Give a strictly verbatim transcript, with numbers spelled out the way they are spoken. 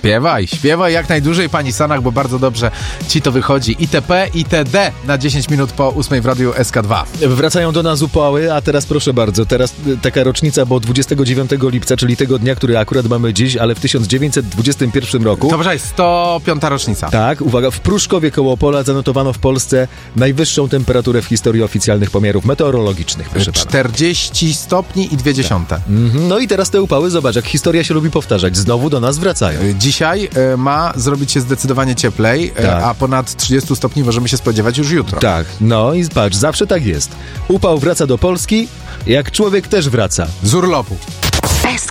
Śpiewaj, śpiewaj jak najdłużej, pani Sanach, bo bardzo dobrze ci to wychodzi. I T P, I T D na dziesięć minut po ósmej w Radiu S K dwa. Wracają do nas upały, a teraz proszę bardzo, teraz taka rocznica, bo dwudziestego dziewiątego lipca, czyli tego dnia, który akurat mamy dziś, ale w tysiąc dziewięćset dwudziestym pierwszym roku. To jest sto piąta rocznica. Tak, uwaga, w Pruszkowie koło Opola zanotowano w Polsce najwyższą temperaturę w historii oficjalnych pomiarów meteorologicznych, proszę pana. czterdzieści stopni i dwie dziesiąte. Tak. Mm-hmm. No i teraz te upały, zobacz, jak historia się lubi powtarzać, znowu do nas wracają. Dzisiaj e, ma zrobić się zdecydowanie cieplej, e, tak. a ponad trzydzieści stopni możemy się spodziewać już jutro. Tak, no i patrz, zawsze tak jest. Upał wraca do Polski, jak człowiek też wraca. Z urlopu.